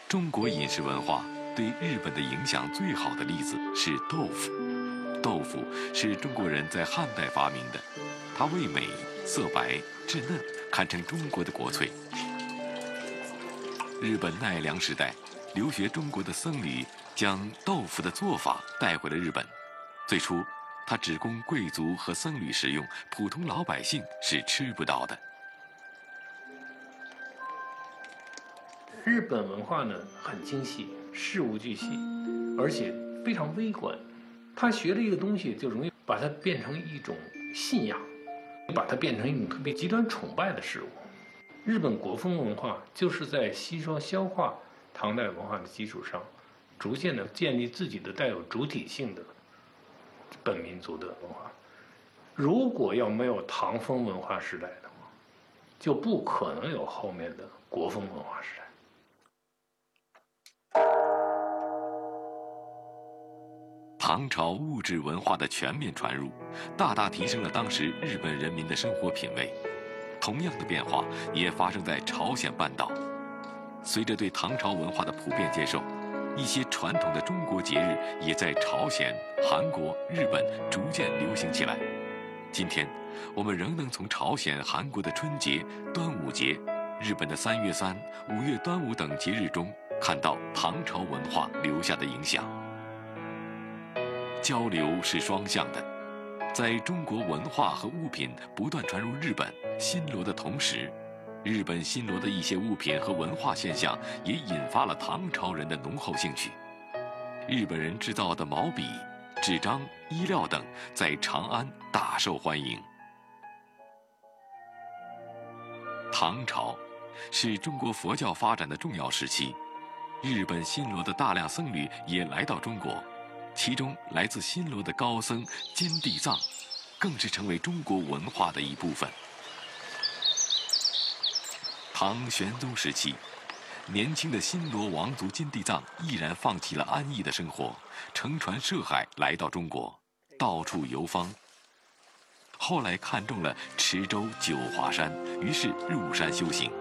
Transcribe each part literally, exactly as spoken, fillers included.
中国饮食文化对日本的影响最好的例子是豆腐。豆腐是中国人在汉代发明的，它味美、色白、质嫩，堪称中国的国粹。日本奈良时代，留学中国的僧侣将豆腐的做法带回了日本。最初，它只供贵族和僧侣食用，普通老百姓是吃不到的。 日本文化呢很精细，事无巨细，而且非常微观。他学了一个东西，就容易把它变成一种信仰，把它变成一种特别极端崇拜的事物。日本国风文化就是在吸收消化唐代文化的基础上，逐渐的建立自己的带有主体性的本民族的文化。如果要没有唐风文化时代的话，就不可能有后面的国风文化时代。 唐朝物质文化的全面传入，大大提升了当时日本人民的生活品味。同样的变化也发生在朝鲜半岛。随着对唐朝文化的普遍接受，一些传统的中国节日也在朝鲜、韩国、日本逐渐流行起来。今天，我们仍能从朝鲜、韩国的春节、端午节、日本的三月三、五月端午等节日中，看到唐朝文化留下的影响。交流是双向的，在中国文化和物品不断传入日本新罗的同时，日本新罗的一些物品和文化现象也引发了唐朝人的浓厚兴趣。日本人制造的毛笔、纸张、衣料等在长安大受欢迎。唐朝是中国佛教发展的重要时期，日本新罗的大量僧侣也来到中国。其中来自新罗的高僧金地藏，更是成为中国文化的一部分。唐玄宗时期，年轻的新罗王族金地藏毅然放弃了安逸的生活，乘船涉海来到中国，到处游方。后来看中了池州九华山，于是入山修行。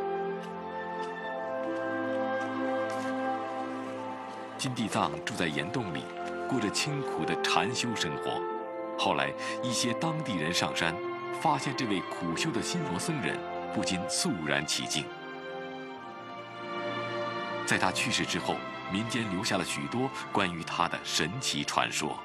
金地藏住在岩洞里，过着清苦的禅修生活。后来，一些当地人上山，发现这位苦修的新罗僧人，不禁肃然起敬。在他去世之后，民间留下了许多关于他的神奇传说。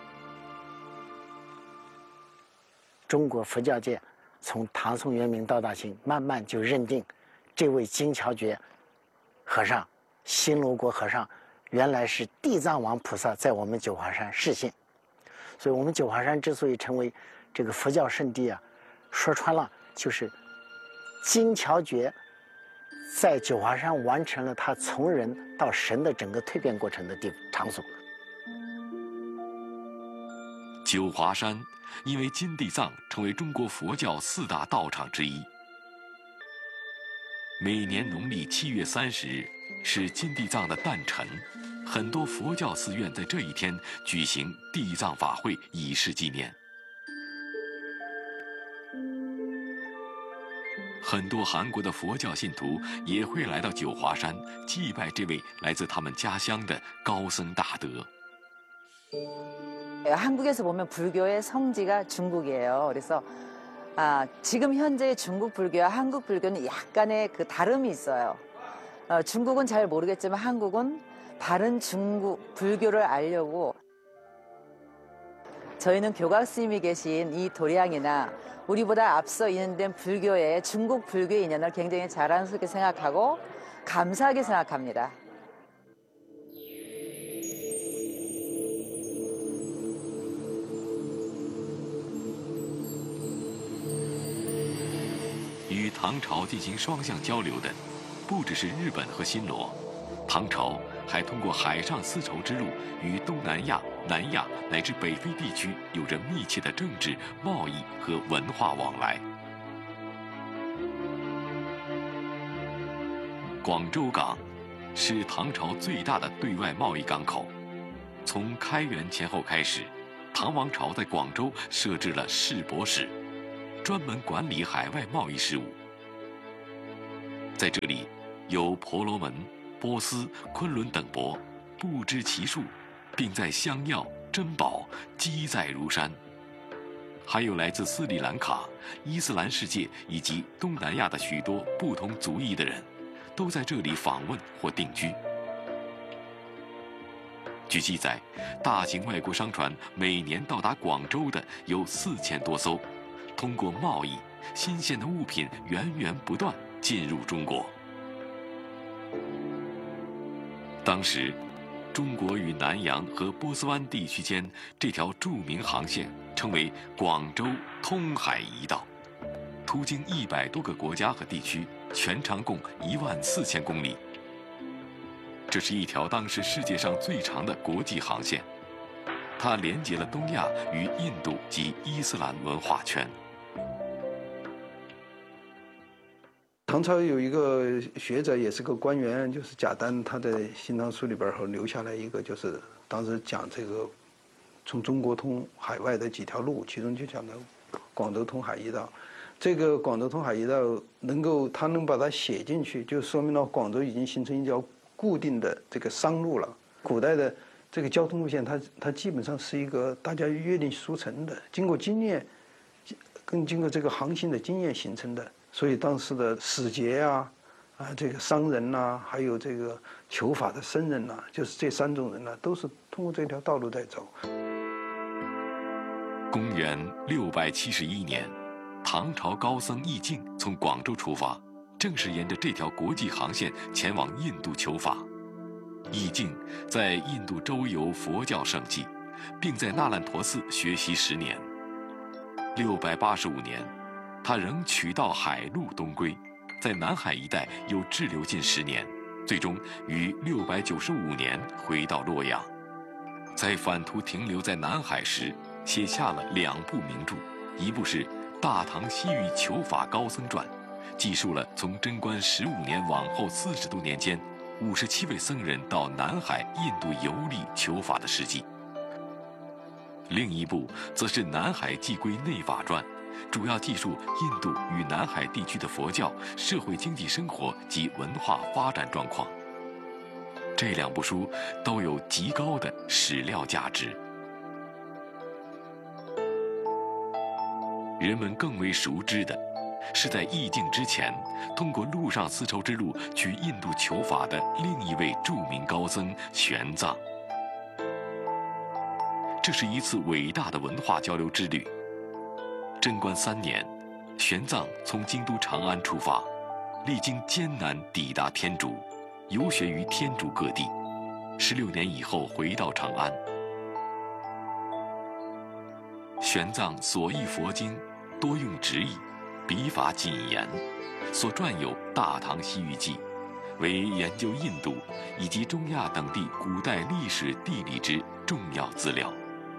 中国佛教界从唐宋元明到大清，慢慢就认定这位金乔觉和尚、新罗国和尚原来是地藏王菩萨在我们九华山示现。所以我们九华山之所以成为这个佛教圣地啊，说穿了就是金乔觉在九华山完成了他从人到神的整个蜕变过程的地场所。 九华山因为金地藏成为中国佛教四大道场之一。每年农历七月三十日是金地藏的诞辰，很多佛教寺院在这一天举行地藏法会，以示纪念。很多韩国的佛教信徒也会来到九华山祭拜这位来自他们家乡的高僧大德。 한국에서 보면 불교의 성지가 중국이에요. 그래서 아, 지금 현재 중국 불교와 한국 불교는 약간의 그 다름이 있어요. 어, 중국은 잘 모르겠지만 한국은 바른 중국 불교를 알려고 저희는 교각 스님이 계신 이 도량이나 우리보다 앞서 인연된 불교의 중국 불교의 인연을 굉장히 자랑스럽게 생각하고 감사하게 생각합니다. 与唐朝进行双向交流的，不只是日本和新罗，唐朝还通过海上丝绸之路与东南亚、南亚乃至北非地区有着密切的政治、贸易和文化往来。广州港是唐朝最大的对外贸易港口，从开元前后开始，唐王朝在广州设置了市舶使。 专门管理海外贸易事务。在这里，有婆罗门、 波斯、昆仑等国，不知其数，并在香药、珍宝积载如山。还有来自斯里兰卡、伊斯兰世界以及东南亚的许多不同族裔的人，都在这里访问或定居。据记载，大型外国商船每年到达广州的有四千多艘，通过贸易，新鲜的物品源源不断进入中国。当时，中国与南洋和波斯湾地区间这条著名航线称为广州通海一道，途经一百多个国家和地区，全长共一万四千公里。这是一条当时世界上最长的国际航线，它连接了东亚与印度及伊斯兰文化圈。 唐朝有一个学者，也是个官员，就是贾丹，他在《新唐书》里边后留下来一个，就是当时讲这个从中国通海外的几条路，其中就讲到广州通海一道。这个广州通海一道能够他能把它写进去，就说明了广州已经形成一条固定的这个商路了。古代的这个交通路线，它它基本上是一个大家约定俗成的，经过经验，跟经过这个航行的经验形成的。所以当时的使节啊，啊这个商人呐、啊，还有这个求法的僧人呐、啊，就是这三种人呢、啊，都是通过这条道路在走。 公元六百七十一年，唐朝高僧义净从广州出发，正是沿着这条国际航线前往印度求法。义净在印度周游佛教圣迹，并在那烂陀寺学习十年。六百八十五年，他仍取道海路东归，在南海一带又滞留近十年，最终于六百九十五年回到洛阳。在返途停留在南海时，写下了两部名著，一部是《大唐西域求法高僧传》，记述了从贞观十五年往后四十多年间，五十七位僧人到南海、印度游历求法的事迹。另一部则是《南海寄归内法传》，主要记述印度与南海地区的佛教、社会经济生活及文化发展状况。这两部书都有极高的史料价值。人们更为熟知的是在义净之前，通过陆上丝绸之路去印度求法的另一位著名高僧玄奘。这是一次伟大的文化交流之旅。贞观三年，玄奘从京都长安出发，历经艰难抵达天竺，游学于天竺各地。十六年以后回到长安。玄奘所译佛经多用直译，笔法谨严，所撰有《大唐西域记》，为研究印度以及中亚等地古代历史地理之重要资料。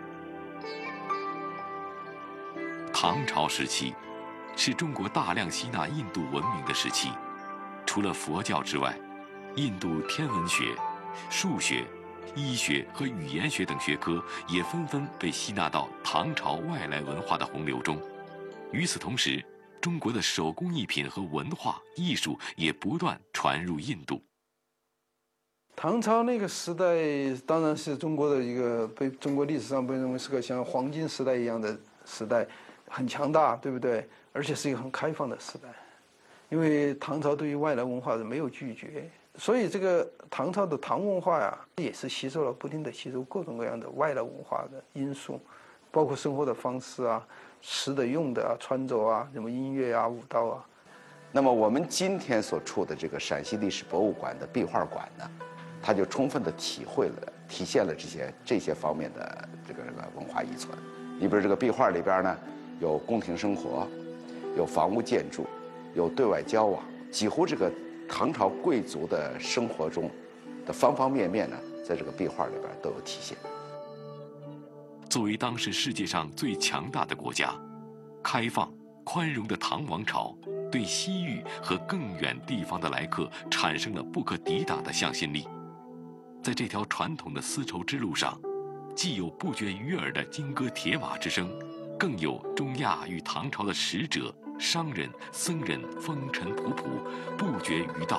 唐朝时期是中国大量吸纳印度文明的时期，除了佛教之外，印度天文学、数学、医学和语言学等学科也纷纷被吸纳到唐朝外来文化的洪流中。与此同时，中国的手工艺品和文化艺术也不断传入印度。 唐朝那个时代当然是中国的一个被中国历史上被认为是个像黄金时代一样的时代，很强大，对不对？而且是一个很开放的时代，因为唐朝对于外来文化是没有拒绝，所以这个唐朝的唐文化呀，也是吸收了不停地吸收各种各样的外来文化的因素，包括生活的方式啊、吃的、用的啊、穿着啊、什么音乐啊、舞蹈啊。 那么我们今天所处的这个陕西历史博物馆的壁画馆呢，它就充分地体会了、体现了这些这些方面的这个这个文化遗存。你比如这个壁画里边呢，有宫廷生活，有房屋建筑，有对外交往，几乎这个唐朝贵族的生活中的方方面面呢，在这个壁画里边都有体现。 作为当时世界上最强大的国家，开放宽容的唐王朝对西域和更远地方的来客产生了不可抵挡的向心力。在这条传统的丝绸之路上，既有不绝于耳的金戈铁马之声，更有中亚与唐朝的使者、商人、僧人风尘仆仆，不绝于道。